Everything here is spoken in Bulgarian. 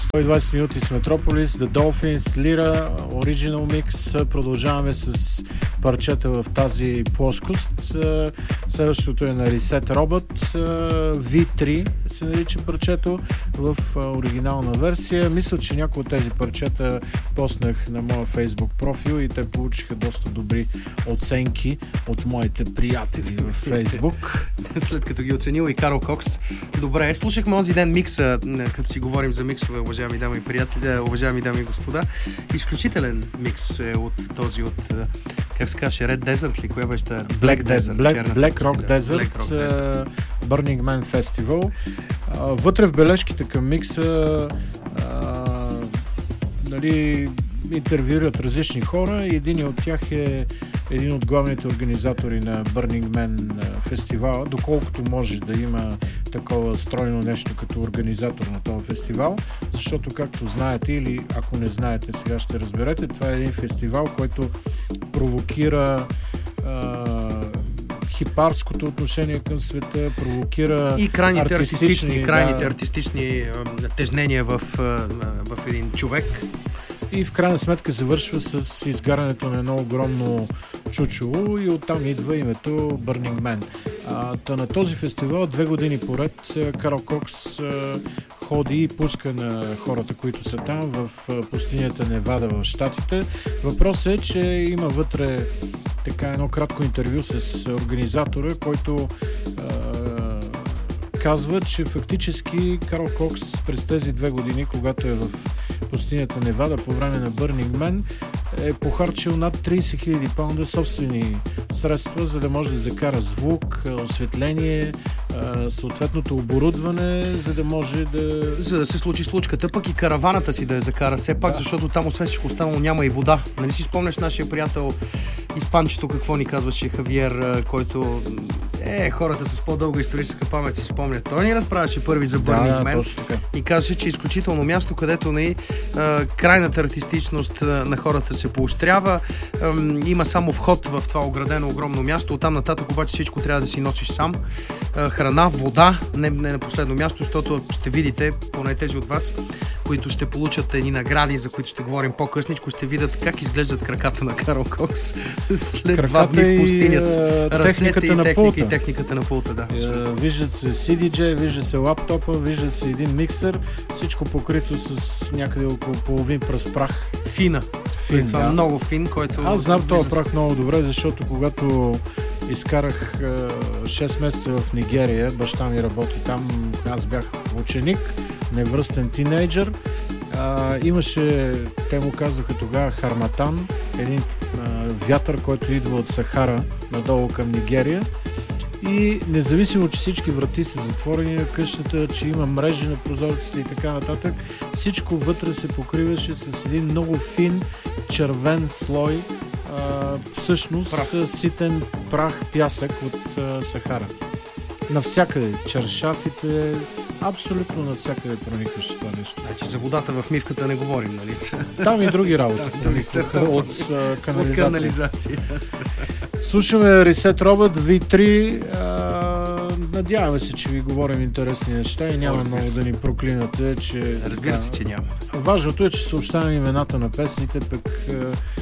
120 минути с Метрополис, The Dolphins, Lira, Original Mix. Продължаваме с парчета в тази плоскост. Следващото е на Reset Robot, V3 се нарича парчето в оригинална версия. Мисля, че някои от тези парчета поснах на моя Facebook профил и те получиха доста добри оценки от моите приятели в Facebook. След като ги оценил и Карл Кокс. Добре, слушахме онзи ден микса, като си говорим за миксове, уважаеми дами и приятели, уважаеми дами и господа. Изключителен микс е от този, как се каже, Red Desert ли? Коя беше? Black Rock Desert, Burning Man Festival. Вътре в бележките към микса интервюират различни хора и един от тях е един от главните организатори на Burning Man фестивала, доколкото може да има такова стройно нещо като организатор на този фестивал, защото, както знаете или ако не знаете, сега ще разберете, това е един фестивал, който провокира хипарското отношение към света, провокира и крайните артистични тежнения в един човек. И в крайна сметка завършва с изгарянето на едно огромно чучело и оттам идва името Burning Man. На този фестивал 2 години поред Карл Кокс ходи и пуска на хората, които са там в пустинята Невада в Щатите. Въпросът е, че има вътре така едно кратко интервю с организатора, който казва, че фактически Карл Кокс през тези 2 години, когато е в пустинята Невада по време на Burning Man, е похарчил над 30 000 паунда собствени средства, за да може да закара звук, осветление, съответното оборудване, за да може да... За да се случи случката, пък и караваната си да я закара все пак, защото там освен всичко останало няма и вода. Нали си спомняш нашия приятел испанчето какво ни казваше Хавиер, който хората с по-дълга историческа памет си спомнят. Той ни разправяше първи за Burning Man и казваше, че е изключително място, където крайната артистичност на хората се поощрява. Има само вход в това оградено огромно място. Оттам нататък обаче всичко трябва да си носиш сам. Храна, вода, не на последно място, защото ще видите, поне тези от вас, които ще получат едни награди, за които ще говорим по-късничко, ще видят как изглеждат краката на Карл Кокс след 2 дни в пустинята. Ръцете и техниката на пулта, да. Виждат се CDJ, вижда се лаптопа, виждат се един миксер, всичко покрито с някъде около половин пръст прах. Фин, това много фин, който... Аз знам този прах много добре, защото когато изкарах 6 месеца в Нигерия, баща ми работи там, аз бях ученик, невръстен тинейджър. Имаше, те му казваха тогава Харматан, един вятър, който идва от Сахара надолу към Нигерия. И независимо, че всички врати са затворени на къщата, че има мрежи на прозорците и така нататък, всичко вътре се покриваше с един много фин червен слой, всъщност ситен прах, пясък от Сахара. Навсякъде, чаршафите, абсолютно навсякъде проникваше това нещо. Значи за водата в мивката не говорим, нали? Там и други работи от канализация. Слушаме Reset Robot V3. Надяваме се, че ви говорим интересни неща и няма много да ни проклинате, че... Разбира се, че няма. Важното е, че съобщаваме имената на песните, пък